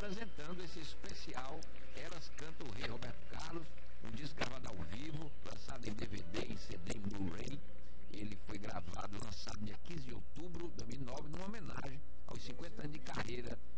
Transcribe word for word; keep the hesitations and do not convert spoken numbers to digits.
apresentando esse especial Elas Cantam o Rei Roberto Carlos, um disco gravado ao vivo, lançado em D V D, em